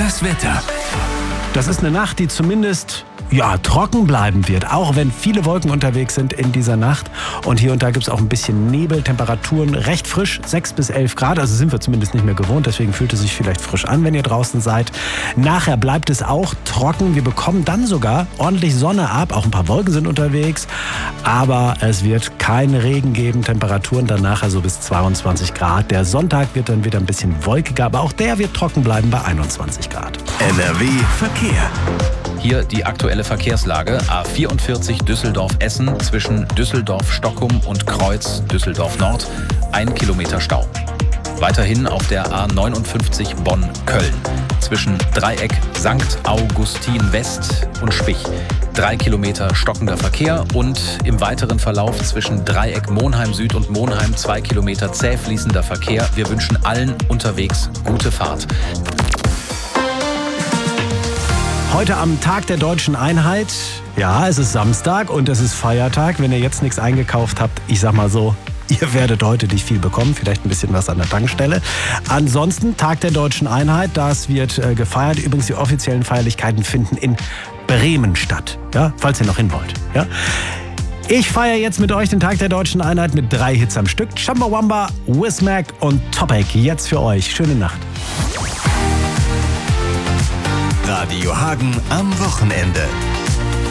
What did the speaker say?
Das Wetter. Das ist eine Nacht, die zumindest trocken bleiben wird, auch wenn viele Wolken unterwegs sind in dieser Nacht. Und hier und da gibt es auch ein bisschen Nebel, Temperaturen recht frisch, 6 bis 11 Grad. Also sind wir zumindest nicht mehr gewohnt, deswegen fühlt es sich vielleicht frisch an, wenn ihr draußen seid. Nachher bleibt es auch trocken. Wir bekommen dann sogar ordentlich Sonne ab. Auch ein paar Wolken sind unterwegs. Aber es wird keinen Regen geben. Temperaturen dann nachher so bis 22 Grad. Der Sonntag wird dann wieder ein bisschen wolkiger, aber auch der wird trocken bleiben bei 21 Grad. NRW Verkehr. Hier die aktuelle Verkehrslage. A44 Düsseldorf-Essen zwischen Düsseldorf-Stockum und Kreuz Düsseldorf-Nord. 1 Kilometer Stau. Weiterhin auf der A59 Bonn-Köln zwischen Dreieck St. Augustin West und Spich. 3 Kilometer stockender Verkehr und im weiteren Verlauf zwischen Dreieck Monheim Süd und Monheim 2 Kilometer zäh fließender Verkehr. Wir wünschen allen unterwegs gute Fahrt. Heute am Tag der Deutschen Einheit. Ja, es ist Samstag und es ist Feiertag. Wenn ihr jetzt nichts eingekauft habt, ich sag mal so, ihr werdet heute nicht viel bekommen, vielleicht ein bisschen was an der Tankstelle. Ansonsten Tag der Deutschen Einheit, das wird gefeiert. Übrigens, die offiziellen Feierlichkeiten finden in Bremen statt, ja, falls ihr noch hin wollt. Ja. Ich feiere jetzt mit euch den Tag der Deutschen Einheit mit 3 Hits am Stück. Chumbawamba, Wismac und Topic. Jetzt für euch. Schöne Nacht. Radio Hagen am Wochenende.